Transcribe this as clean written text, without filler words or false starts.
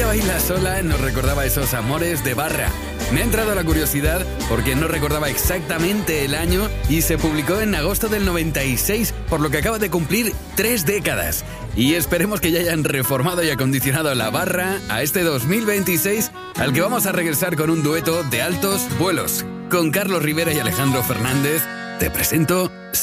Ella baila sola nos recordaba esos amores de barra. Me ha entrado la curiosidad porque no recordaba exactamente el año y se publicó en agosto del 96, por lo que acaba de cumplir 3 décadas. Y esperemos que ya hayan reformado y acondicionado la barra a este 2026, al que vamos a regresar con un dueto de altos vuelos. Con Carlos Rivera y Alejandro Fernández, te presento